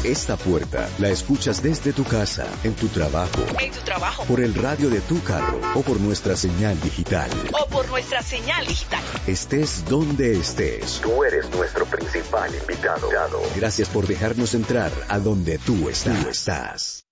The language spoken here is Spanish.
Esta puerta la escuchas desde tu casa, en tu trabajo, por el radio de tu carro o por nuestra señal digital. Estés donde estés, tú eres nuestro principal invitado. Gracias por dejarnos entrar a donde tú estás.